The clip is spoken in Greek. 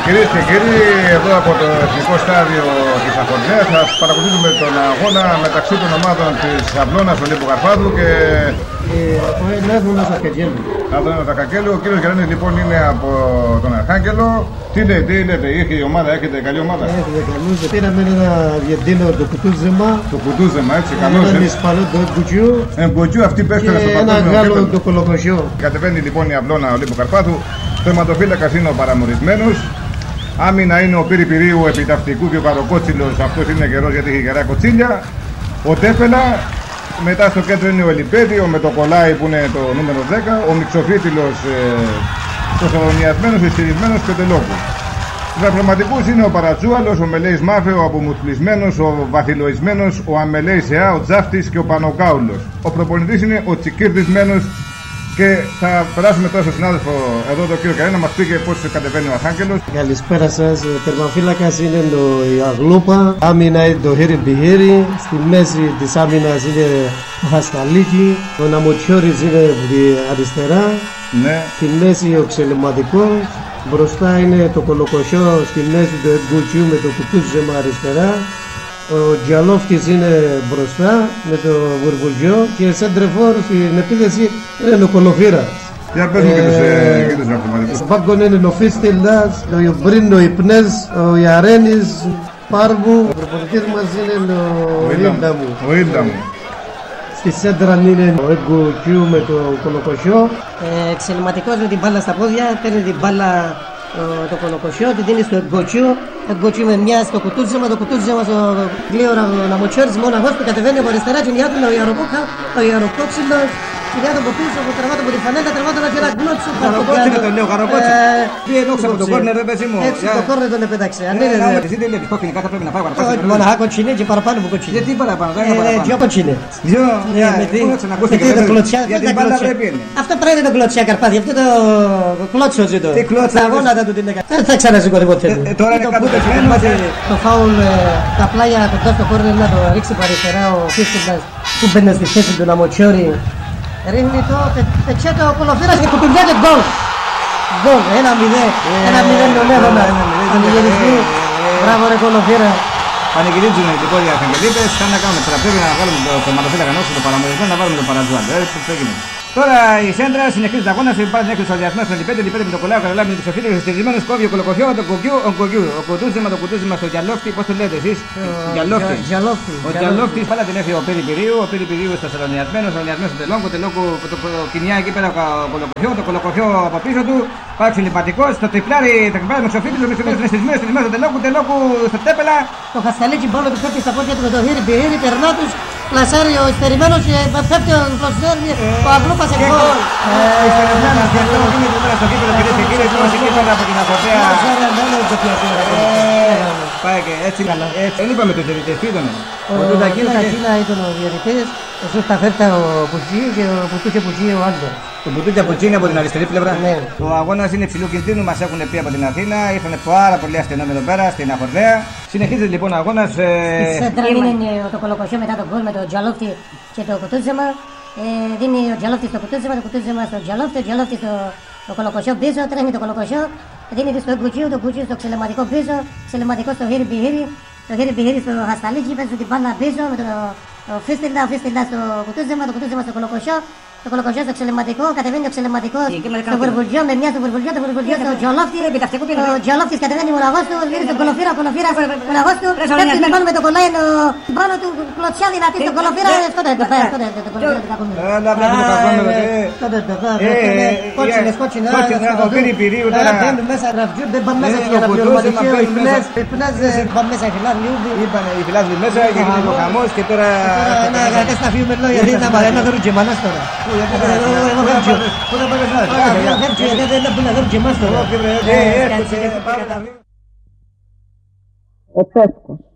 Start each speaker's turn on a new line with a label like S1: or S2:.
S1: Κυρίες και κύριοι, εδώ από το Εθνικό Στάδιο της Αχορδαίας θα παρακολουθήσουμε τον αγώνα μεταξύ των ομάδων της Αυλώνας Ολύμπου Καρπάθου και
S2: Άδωνας Ακαγγέλου.
S1: Άδωνας Ακαγγέλου. Ο κύριος Γιάννης λοιπόν είναι από τον Αρχάγγελο. Τι λέτε, είχε η ομάδα, έχετε καλή ομάδα?
S2: Έχουμε καλούς. Πήραμε ένα Αργεντίνο, το Κουτούζεμα.
S1: Το Κουτούζεμα, έτσι, καλώς.
S2: Έναν Ισπανό, το Εμποτζιού.
S1: Εμποτζιού, αυτή πέφτει στο
S2: ένα Γάλλο, το Κολοκοσιό.
S1: Κατεβαίνει λοιπόν η Αυλώνα Ολύμπου Καρπάθου. Θεματοφύλακας είναι ο Παραμορισμένος. Άμυνα είναι ο Πύρη Πυρίου επιταυτικού και ο Καροκότσιλος, αυτός είναι καιρός γιατί έχει γερά κοτσίλια. Ο Τέφελα, μετά στο κέντρο είναι ο Ελιπέδιο με το Κολάι που είναι το νούμερο 10, ο Μιξοφίτιλος ο Σαλονιασμένος, ο Συρισμένος και ο Τελόκου. Στους ακροματικούς είναι ο Παρατσούαλος, ο Μελέης Μάφε, ο Απομουσκλισμένος, ο Βαθυλοισμένος, ο Αμελέης Εά, ο Τζάφτης και ο Πανοκάουλος. Ο προπονητής είναι ο Τσικίρδισμένος. Και θα περάσουμε τώρα στον συνάδελφο εδώ, τον κύριο Καρένα, να μας πει και πώς κατεβαίνει ο Αρχάγγελος.
S2: Καλησπέρα σας. Τερμαφύλακας είναι η Αγλούπα. Άμυνα είναι το Χέρι Μπιχέρι. Στη μέση της άμυνας είναι το Χασταλίκι. Ο Ναμοτσιόρης είναι αριστερά.
S1: Ναι.
S2: Στη μέση ο Ξελεματικός. Μπροστά είναι το Κολοκοσιό. Στη μέση το Εγκουτσιού με το Κουτούζεμα αριστερά. Ο Τζαλόφτης είναι μπροστά με το Βουρβουλγιό και σέντρεφόρ στην επίθεση είναι ο Κολοφύρας.
S1: Για παίζουμε και τους αυτοματικούς.
S2: Στο πάγκο είναι ο Φίστελας, ο Ιωμπρίνο Ιπνές, ο Ιαρένης, Πάρβου. Ο προπονητής μας είναι ο
S1: Ήλνταμου.
S2: Στη σέντρα είναι ο Εγκουτσιού με το Κολοκοσιό.
S3: Εξελιματικός με την μπάλα στα πόδια, παίρνει την μπάλα το Κολοκοσιό, την δίνει στο Εγκοτσιού. Εγκοτσιού με μια στο Κουτούζεμα, το Κουτούζεμα στο γλύωρα ο Ναμοτσιόρης μοναχός που κατεβαίνει από αριστερά και νιάτουν ο Ιαροκόξυλος. Κυρία από πίσω, που τραβάτω από τη φανέλα, τραβάτω να φύγει ένα γκλότσο.
S4: Καροκότσιλο τον λέω, Καροκότσιλο. Τι ενόξα από τον κόρνερ, δεν πέσει μου.
S3: Έτσι το κόρνερ τον επέταξε.
S4: Εσύ δεν βλέπεις κόκκινη, κάθε πρέπει να πάει παραπάνω.
S3: Μοναχά κοτσινέ και παραπάνω που κοτσινέ.
S4: Γιατί παραπάνω, δεν είναι παραπάνω.
S3: Δυο κοτσινέ.
S4: Δυο, πού να ξανακούστηκε. Γιατί την μπάλα πρέπει είναι.
S3: Αυτό πρέπει να το κλωτσιά Καρπάθι, αυτό το κλώτσο ζητώ.
S4: Τι κλώτσο.
S3: Τα γόνατα του την έκανε. Δεν θα ξαναζηκωθεί ποτέ.
S4: Τώρα είναι κατοπεσμένο.
S3: Το φάουλ τα πλάγια κοντά στο κόρνερ να το ρίξει παριστερά ο Φίστελας που μπαίνει στη θέση του Ναμοτσιόρη. Ρίχνει το πετσέτο ο Κολοφύρας και κουτουμπιάται γκολ. Γκολ, 1-0 τον Άδωνα. Πανηγυριστή, μπράβο ρε Κολοφύρα.
S4: Πανηγυρίζουν οι τυπώδοι Αρχαγγελίτες, σαν να κάνουμε τώρα. Πρέπει να βάλουμε το θεματοφύλακα ενός, το Παραμορισμένο, να βάλουμε το Παρατζουάλ. Τώρα η Σέντρα συνεχίζει τα αγώνα, υπάρχει την έκρηξη αδιασμένου στον Λιπέτη, Λιπέτη με το Κολάο, καταλάβει με του Σοφίλου, ο στηρισμένο κόβει ο Κολοκοσιό, το Κογκιού, ο Κουτούζεμα στο Τζαλόφτη, πώ το λέτε εσεί?
S3: Τζαλόφτη.
S4: Ο Τζαλόφτη, πάλι την έφυγε ο Πύρη Πυρίου, ο Πύρη Πυρίου στο Σαλονιασμένο, ο Σαλονιασμένο στο Τελόκο, το Κινιά εκεί πέρα ο Κολοκοσιό από πίσω του, πάει ξυλιπατικό, το τριπλάρι με του Σοφίλου, με του στηρισμένο στο Τελόκου, στο Τέπελα.
S3: Το Χασταλίκι μπάλο του πέφτει στα πόδια του με το Χέρι Πυρίου, περνά του. Πλασάρει ο Ιστερημένος και πέφτει ο Πλασάρι, ο Αγλούπας σε γκολ.
S4: Ιστερημένος και αυτό γίνεται τώρα στο κήπεδο κυρίες και κύριοι, τώρα συγκεκριμένα από την Αχορδαία. Πάει και έτσι, δεν είπαμε τους διαιτητές, τι ήταν.
S3: Ο Τακίνα ήταν ο διαιτητής, ο Σούστα Φέρτα ο Πουτσί και ο Πουτούκια Πουτσί ο Άντορ.
S4: Το Πουτούκια Πουτσί είναι από την αριστερή πλευρά.
S3: Ναι.
S4: Ο αγώνας είναι υψηλού κινδύνου, μας έχουν πει από την Αθήνα, ήρθαν πάρα πολλοί αστυνόμοι εδώ πέρα στην Αχορδαία. Συνεχίζεται λοιπόν ο αγώνας.
S5: Στη σέντρα είναι το Κολοκοσιό μετά τον γκολ με το Τζαλόφτη και το Κουτούζεμα. Δίνει ο Τζαλόφτη στο Κουτούζεμα, το Κουτούζεμα στο Τζαλόφτη, ο Τζαλόφτη στο Κολοκοσιό πίσω, τρέχει το Κολοκοσιό. Δίνει στο Εγκουτσιού, το Εγκουτσιού στο Ξελεματικό πίσω, Ξελεματικό στο Χέρι Μπιχέρι, το Χέρι Μπιχέρι στο Χασταλίκι, παίζει την μπάλα πίσω με το Φίστελα, στο Κουτούζεμα, το Κουτούζεμα στο Κολοκοσιό. Το Κολοκοσιό στο Ξελεματικό, κατεβαίνει ο Ξελεματικός στο Βουρβουλγιό με μια στο Βουρβουλγιό, το Βουρβουλγιό στο Τζαλόφτη. Ο Τζαλόφτης κατεβαίνει μοναγός του, βγαίνει στον Κολοφύρα, μοναγός του, πέφτει με πάνω με το κολλάι πάνω του, κλωτσιά δυνατή στον Κολοφύρα, αυτό το Κολοφύρα του κακούμενο.
S4: Έλα βλέπουμε το κακούμενο.
S3: Κότσινες,
S4: ο Πύρη Πυρίου τώρα.
S3: Μπαίνουν μέσα, δεν πάνε μέσα για να πληρωματική, ο Ιπνές δεν πάνε μέσα, οι φιλάδοι λιούδοι.
S4: Είπανε οι φιλάδοι μέσα και γίνεται ο χαμός και τώρα...
S3: Να κρατές να φύγουμε λόγια, γιατί να δωρούν και μανάς τώρα.
S4: Πού θα πάμε να
S3: Ο Τσέσκος.